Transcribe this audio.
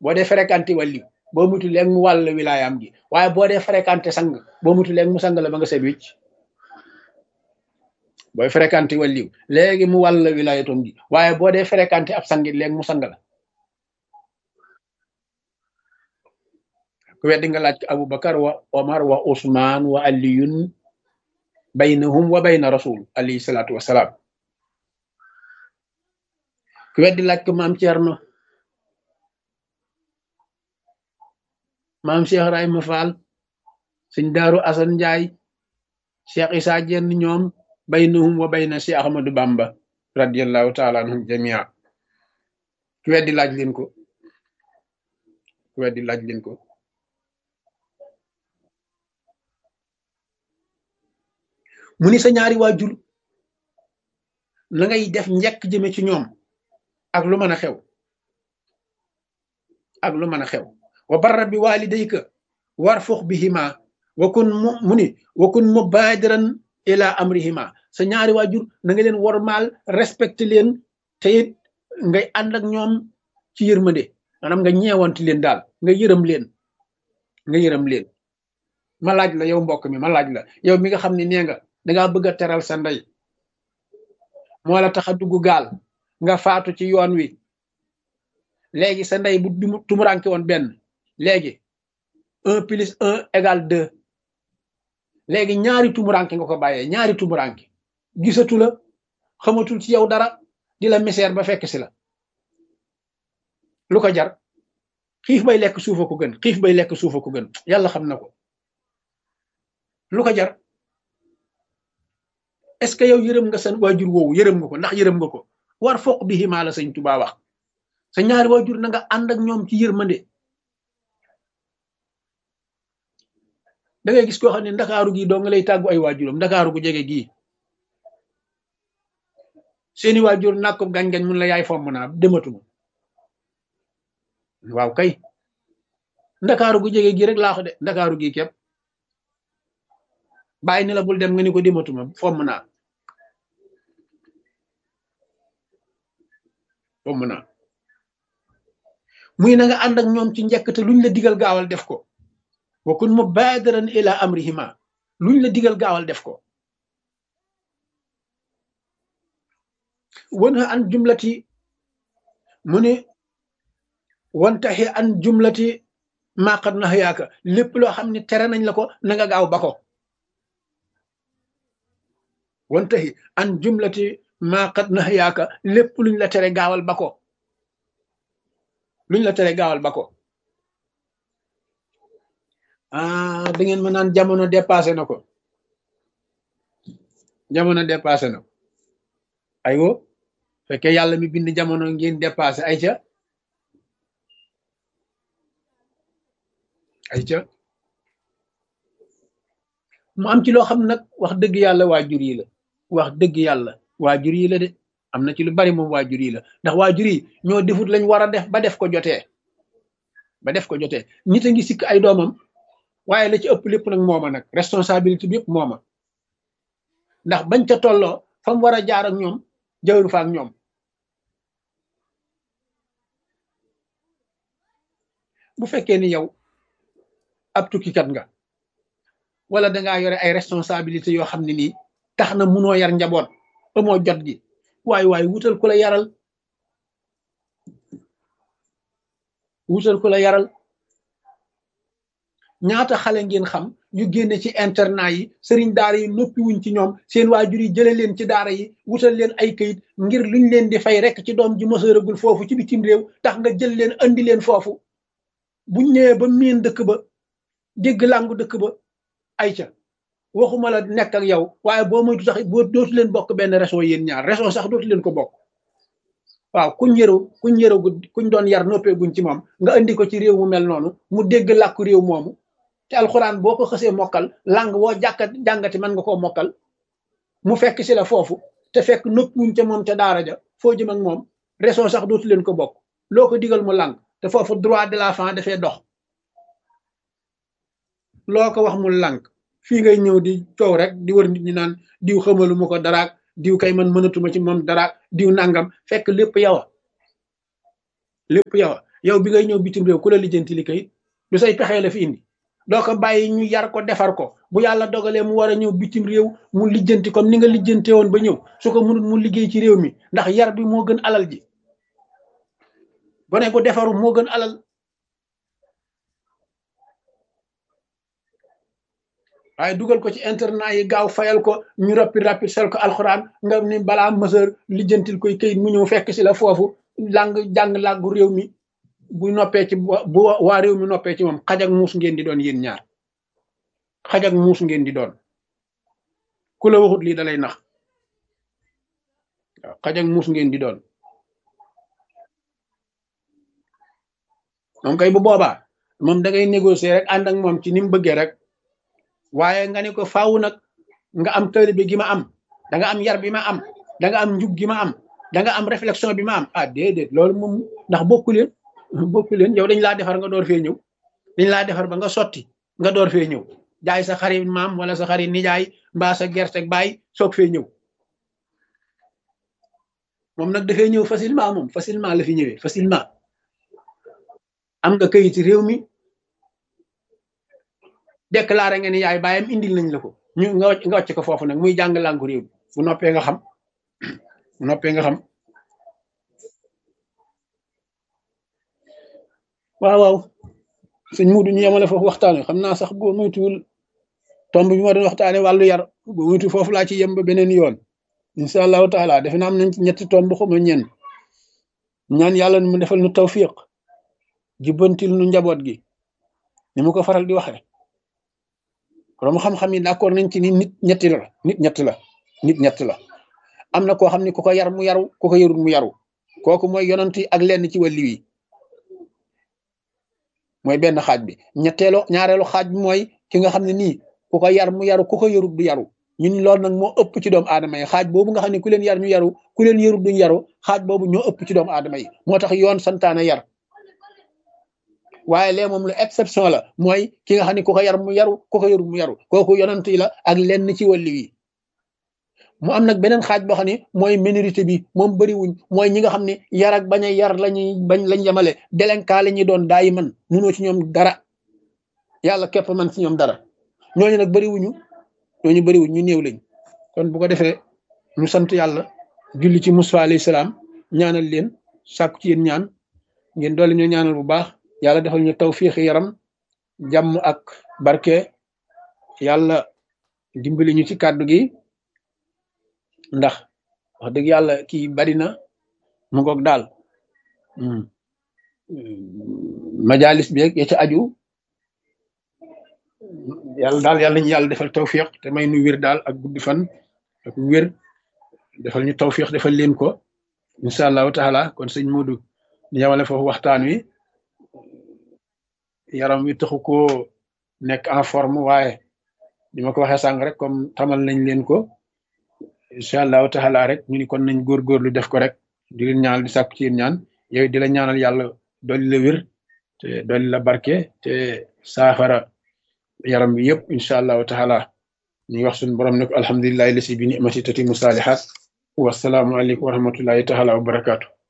boo dee fréquenté wàlliw boo mutu léegi mu wàll wilaayam gi waaye boo dee fréquenté sang boo mutu léegi mu sang la ba nga set wicc booy fréquenté wàlliw léegi mu wàll wilaayatom gi waaye boo dee fréquenté ab sang léegi mu sang la ku weddi nga laaj ko Abubakar wa Omar wa Usmaan wa Aliyun baynahum wa bayna rasul alayhi salaatu wasalaam ku weddi laaj ko maam Cerno maam Cheikh Ibrahima Fall sëñ Daaru Asan Njaay Cheikh Isaa Jenn ñoom baynahum wa bayna Cheikh Ahmadu Bamba radiyallahu taala anhum jamia ku weddi laaj leen ko ku weddi laaj leen ko mu ni sa ñaari waajur na ngay def njëkk jëme ci ñoom ak lu mën a xew ak lu mën a xew wa barra bi walidayka warfuq bihima wa kun mubadiran ila amrihima sa ñaari waajur na nga leen wormaal respecté leen te it ngay ànd ak ñoom ci yërmande maanaam nga ñeewanti leen daal nga yërëm leen ma laaj la yow mbokk mi ma laaj la yow mi nga xam ne nee nga dangaa bëgg a teral sa ndey moo la tax a dugg gaal nga faatu ci yoon wi léegi sa ndey bu tumuranke woon benn léegi 1 plus 1 égale 2 léegi ñaari tumuranke nga ko bàyyee ñaari tumuranke gisatu la xamatul ci yow dara di la misère ba fekk si la lu ko jar xiif bay lekk suufa ko gën xiif bay lekk suufa ko gën yàlla xam na ko lu ko jar est-ce que yow yërëm nga sa waajur woowu yërëm nga ko ndax yërëm nga ko war foq bi ximaa la sëñ Tuubaa wax sa ñaari waajur na nga ànd ak ñoom ci yërmande da ngay gis koo xam ne ndakaaru gii doo nga lay tàggu ay waajuram ndakaaru gu jege gii seeni waajur nàkk ko gañ-gañ mun la yaay fomm naa dematuma waaw kay ndakaaru gu jege gii rek laa ko de ndakaaru gii képp bàyyi ni la bul dem nga ni ko dematuma fomm naa muy na nga ànd ak ñoom ci njëkk te luñ la digal gaawal def ko wa kun mubadiran ila amrihima luñ la digal gaawal def ko wanha an jumlati mu ne wantaxi an jumlati maqat na xëyaaka lépp loo xam ne tere nañ la ko na nga gaaw ba ko wantaxi an jumlati maqat na xëyaaka lépp luñ la tere gaawal ba ko luñ la tere gaawal ba ko da ngeen ma naan jamono dépassé na ko jamono dépassé na ko aywo fekkee yàlla mi bind jamono ngeen dépassé ay ca mu am ci loo xam nag wax dëgg yàlla waajur yi la wax dëgg yàlla waajur yi la de am na ci lu bari moom waajur yi la ndax waajur yi ñoo defut lañ war a def ba def ko jotee nit a ngi sikk ay doomam waaye la ci ëpp lépp nag mooma nag responsabilité bi yëpp mooma ndax bañ ca tolloo fa mu war a jaar ak ñoom jawru fa ak ñoom bu fekkee ni yow ab tukkikat nga wala dangaa yore ay responsabilité yoo xam ne nii tax na munoo yar njaboot amoo jot gi waaye wutal ku la yaral ñaata xale ngeen xam yu génne ci internat yi sëriñ daara yi noppi wuñ ci ñoom seen waajur yi jële leen ci daara yi wutal leen ay këyit ngir luñ leen di fay rek ci doom ji mësëragul foofu ci bitim réew tax nga jël leen andi leen foofu buñ ñëwee ba miin dëkk ba dégg làngu dëkk ba ay ca waxuma la nekk ak yow waaye boo moytu sax boo dootu leen bokk benn réseau yéen ñaar réseau sax dootu leen ko bokk waaw kuñ yëru kuñ doon yar noppee guñ ci moom nga andi ko ci réew mu mel noonu mu dégg làkku réew moomu te alxuraan boo ko xësee mokkal langue woo jàngati mën nga koo mokkal mu fekk si la foofu te fekk noppuñ ca moom ca daara ja foo jëm ak moom réseau sax dootu leen ko bokk loo ko digal mu làng te foofu droit de l'enfant dafay dox loo ko wax mu làng fii ngay ñëw di coow rek di wër nit ñi naan diw xamalu ma ko daraak diw kay man mënatuma ci moom daraak diw nangam fekk lépp yow yow bi ngay ñëw bitim réew ku la lijjanti li kayit du say pexe la fi indi doo ko bàyyi ñu yar ko defar ko bu yàlla dogalee mu war a ñëw bitim réew mu lijjanti comme ni nga lijjante woon ba ñëw su ko mënut mu liggéey ci réew mi ndax yar bi moo gën alal ji gone bu defaru moo gën alal. waaye dugal ko ci internat yi gaaw fayal ko ñu rapide sel ko alxuraan nga ni balaa mësër lijjantil koy kayit mu ñëw fekk si la foofu jàng làggu réew mi bu noppee ci bu waa réew mi noppee ci moom xaj ak muus ngeen di doon yéen ñaar xaj ak muus ngeen di doon ku la waxut lii dalay nax waaw xaj ak muus ngeen di doon moom kay bu boobaa moom da ngay négocier rek ànd ak moom ci ni mu bëggee rek waaye nga ne ko faaw nag nga am taalibe gi ma am da nga am yar bi ma am da nga am njub gi ma am da nga am réflexion bi ma am ah déedéet loolu moom ndax bokku leen yow dañ laa defar nga door fee ñëw dañ laa defar ba nga sotti nga door fee ñëw jaay sa xarit maam wala sa xarit nijaay mbaa sa gerte baay soog fee ñëw moom nag dafay ñëw facilement la fi ñëwee facilement am nga kayiti réew mi déclaré nga ni yaay baayam indil nañ la ko ñu nga wàcc ko foofu nag muy jàng làngu réew mi bu noppee nga xam waaw sëñ Muudu ñu yemale foofu waxtaane xam naa sax boo moytuwul tomb bi ma doon waxtaane wàllu yar boo moytu foofu laa ci yem ba beneen yoon incha allahu taala defe naa am nañ ci ñetti tomb xuma ñenn ñaan yàlla mu defal nu tawfiq jubbantil nu njaboot gi ni mu ko faral di waxe borom xam-xam yi d'accord nañ ci ni nit ñett la am na koo xam ne ku ko yar mu yaru ku ko yarul mu yaru kooku mooy yonent yi ak lenn ci wàllu yi mooy benn xaaj bi ñaareelu xaaj bi mooy ki nga xam ne nii ku ko yar mu yaru ku ko yarul du yaru ñun loolu nag moo ëpp ci doomu aadama yi xaaj boobu nga xam ne ku leen yar ñu yaru ku leen yarul duñ yaru xaaj boobu ñoo ëpp ci doomu aadama yi moo tax yoon santaane yar waaye lee moom lu exception la mooy ki nga xam ne ku ko yar mu yaru ku ko yarul mu yaru kooku yonent yi la ak lenn ci wàllu yi mu am nag beneen xaaj boo xam ne mooy minorité bi moom bëriwuñ mooy ñi nga xam ne yar ak bañ a yar lañ yemale délinquant la ñuy doon daayi man munoo ci ñoom dara yàlla képp man ci ñoom dara ñooñu nag bëriwuñ ñu néew lañ kon bu ko defee ñu sant yàlla julli ci Musaa alayhi salaam ñaanal leen sàkku ci yéen ñaan ngeen dolli ñu ñaanal bu baax yàlla defal ñu tawfiix yaram jàmm ak barke yàlla dimbali ñu ci kàddu gi ndax wax dëgg yàlla kii bari na mu ngoog daal majalis bi ya ca aju yàlla ñu yàlla defal tawfiq te may nu wér daal ak guddi fan ak wér defal ñu tawfiq defal leen ko incha allahu taala kon sëñ Modou ñu yamale foofu waxtaan wi yaram wi taxu koo nekk en forme waaye ni ma ko waxee sànq rek comme tamal nañ leen ko incha allahu taala rek ñu ni kon nañ góorgóorlu def ko rek di leen ñaanal di sàkku ci yéen ñaan yow di la ñaanal yàlla dolli la wér te dolli la barke te saafara yaram bi yëpp incha allahu taala ñu ngi wax suñu borom ne ko alhamdulilahi lasi bi nimati tatimu salihat wasalaamu aleykum wa rahmatullahi taala wa barakaatu